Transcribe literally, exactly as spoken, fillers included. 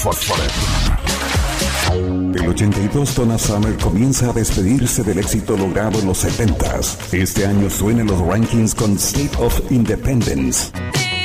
El ochenta y dos Donna Summer comienza a despedirse del éxito logrado en los setentas. Este año suena en los rankings con State of Independence.